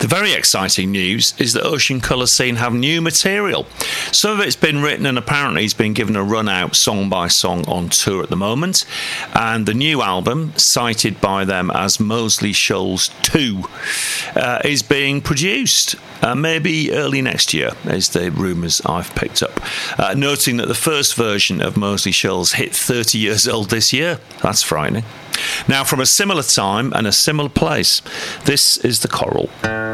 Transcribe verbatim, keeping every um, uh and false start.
The very exciting news is that Ocean Colour Scene have new material. Some of it's been written and apparently he's been given a run out song by song on tour at the moment. And the new album, cited by them as Moseley Shoals two, uh, is being produced. Uh, maybe early next year, is the rumours I've picked up. Uh, noting that the first version of Moseley Shoals hit thirty years old this year. That's frightening. Now, from a similar time and a similar place, this is The Coral.